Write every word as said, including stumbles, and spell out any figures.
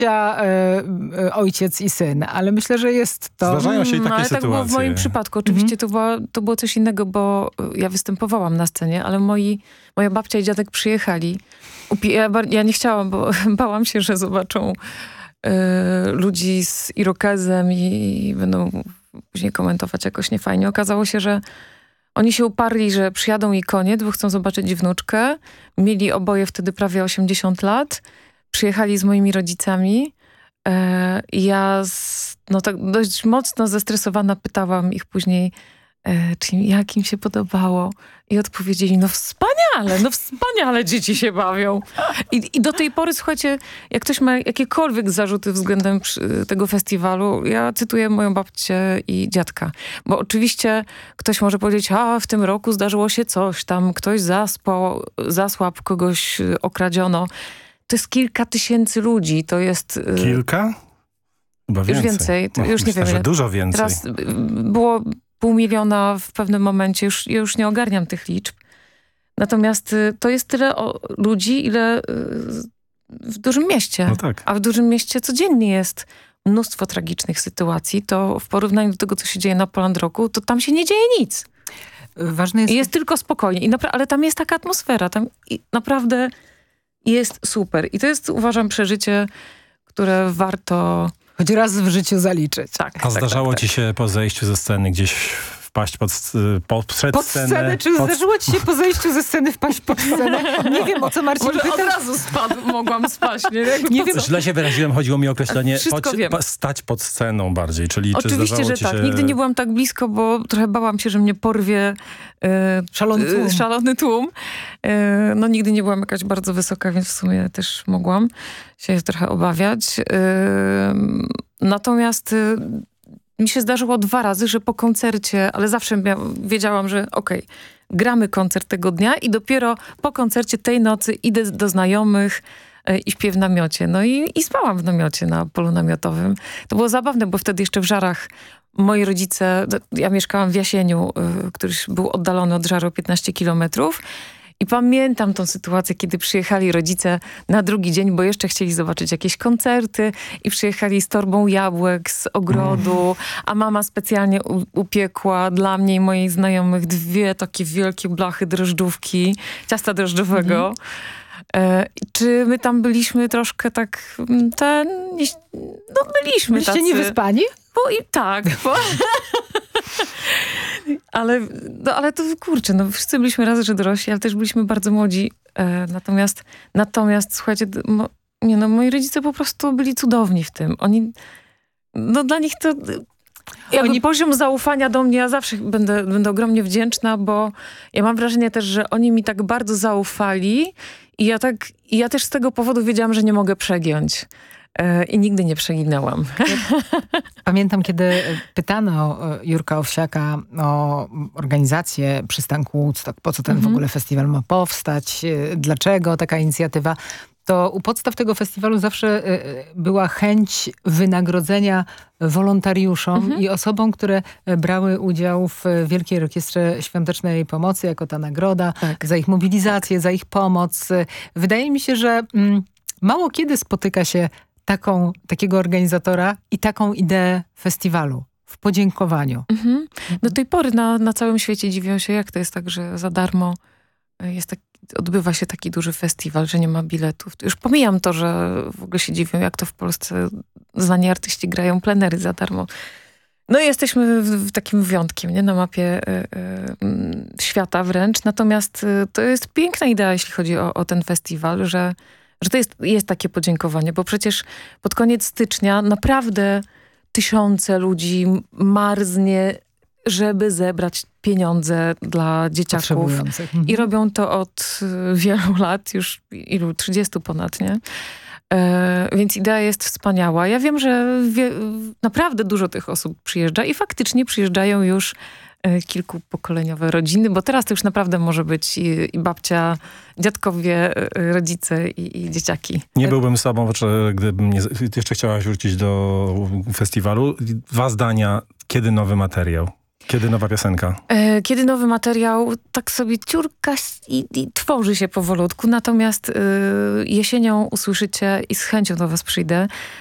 e, e, ojciec i syn, ale myślę, że jest to... Zdarzają się i takie no, ale sytuacje. tak było w moim przypadku. Oczywiście Mhm. to, była, to było coś innego, bo ja występowałam na scenie, ale moi, moja babcia i dziadek przyjechali. Upi- ja, bar- ja nie chciałam, bo bałam się, że zobaczą e, ludzi z irokezem i, i będą później komentować jakoś niefajnie. Okazało się, że oni się uparli, że przyjadą i koniec, bo chcą zobaczyć wnuczkę. Mieli oboje wtedy prawie osiemdziesiąt lat. Przyjechali z moimi rodzicami. E, ja z, no tak dość mocno zestresowana pytałam ich później, e, czy im, jak im się podobało. I odpowiedzieli, no wspaniale, no wspaniale dzieci się bawią. I, I do tej pory, słuchajcie, jak ktoś ma jakiekolwiek zarzuty względem przy, tego festiwalu, ja cytuję moją babcię i dziadka. Bo oczywiście ktoś może powiedzieć, a w tym roku zdarzyło się coś, tam ktoś zaspał, zasłabł, kogoś okradziono. To jest kilka tysięcy ludzi, to jest... Kilka? Chyba więcej. Już więcej, to już Myślę, nie wiem. że dużo więcej. Teraz było pół miliona w pewnym momencie, już, ja już nie ogarniam tych liczb. Natomiast to jest tyle o, ludzi, ile w dużym mieście. No tak. A w dużym mieście codziennie jest mnóstwo tragicznych sytuacji. To w porównaniu do tego, co się dzieje na Poland Rocku, to tam się nie dzieje nic. Ważne jest... I jest tylko spokojnie. I napra- ale tam jest taka atmosfera. Tam i naprawdę jest super. I to jest, uważam, przeżycie, które warto... Choć raz w życiu zaliczyć. Tak, A tak, zdarzało tak, ci tak. się po zejściu ze sceny gdzieś wpaść pod, pod, przed Pod scenę? scenę? Czy pod... zdarzyło ci się po zejściu ze sceny wpaść pod scenę? Nie wiem, o co Marcin Może pyta. od razu spadł, mogłam spaść. Nie, Jakby Nie po wiem, co? Źle się wyraziłem, chodziło mi o określenie Wszystko pod, wiem. pa- stać pod sceną bardziej, czyli Oczywiście, czy zdarzało że ci tak. się... Nigdy nie byłam tak blisko, bo trochę bałam się, że mnie porwie e, Szalony tłum. e, szalony tłum. E, no nigdy nie byłam jakaś bardzo wysoka, więc w sumie też mogłam się trochę obawiać. E, natomiast e, mi się zdarzyło dwa razy, że po koncercie, ale zawsze mia- wiedziałam, że okej, okay, gramy koncert tego dnia i dopiero po koncercie tej nocy idę do znajomych e, i śpię w namiocie. No i, i spałam w namiocie na polu namiotowym. To było zabawne, bo wtedy jeszcze w Żarach moi rodzice, ja mieszkałam w Jasieniu, y, który był oddalony od Żaru piętnaście kilometrów. I pamiętam tą sytuację, kiedy przyjechali rodzice na drugi dzień, bo jeszcze chcieli zobaczyć jakieś koncerty i przyjechali z torbą jabłek z ogrodu, a mama specjalnie u- upiekła dla mnie i moich znajomych dwie takie wielkie blachy drożdżówki, ciasta drożdżowego. Mhm. E, czy my tam byliśmy troszkę tak, ten, no byliśmy Byliście tacy. niewyspani? Bo i tak, bo... ale, no, ale to kurczę, no wszyscy byliśmy raz, że dorośli, ale też byliśmy bardzo młodzi. E, natomiast, natomiast słuchajcie, mo, nie no, moi rodzice po prostu byli cudowni w tym. Oni, no dla nich to... Jakby Oni... poziom zaufania do mnie, ja zawsze będę, będę ogromnie wdzięczna, bo ja mam wrażenie też, że oni mi tak bardzo zaufali i ja tak, i ja też z tego powodu wiedziałam, że nie mogę przegiąć. I nigdy nie przeginęłam. Pamiętam, kiedy pytano Jurka Owsiaka o organizację przystanku Woodstock, po co ten mhm. w ogóle festiwal ma powstać, dlaczego taka inicjatywa, to u podstaw tego festiwalu zawsze była chęć wynagrodzenia wolontariuszom mhm. i osobom, które brały udział w Wielkiej Orkiestrze Świątecznej Pomocy jako ta nagroda, tak. za ich mobilizację, za ich pomoc. Wydaje mi się, że mm, mało kiedy spotyka się taką, takiego organizatora i taką ideę festiwalu w podziękowaniu. Mhm. Do tej pory na, na całym świecie dziwią się, jak to jest tak, że za darmo jest tak, odbywa się taki duży festiwal, że nie ma biletów. Już pomijam to, że w ogóle się dziwią, jak to w Polsce znani artyści grają plenery za darmo. No i jesteśmy w, w takim wyjątkiem, nie? Na mapie y, y, świata wręcz. Natomiast y, to jest piękna idea, jeśli chodzi o, o ten festiwal, że że to jest, jest takie podziękowanie, bo przecież pod koniec stycznia naprawdę tysiące ludzi marznie, żeby zebrać pieniądze dla dzieciaków. Mhm. I robią to od wielu lat, już ilu, trzydziestu ponad, nie? E, więc idea jest wspaniała. Ja wiem, że wie, naprawdę dużo tych osób przyjeżdża i faktycznie przyjeżdżają już kilkupokoleniowe rodziny, bo teraz to już naprawdę może być i, i babcia, dziadkowie, rodzice i, i dzieciaki. Nie byłbym sobą, gdybym nie, jeszcze chciałaś wrócić do festiwalu. Dwa zdania, kiedy nowy materiał? Kiedy nowa piosenka? E, kiedy nowy materiał tak sobie ciurka i, i tworzy się powolutku, natomiast y, jesienią usłyszycie i z chęcią do was przyjdę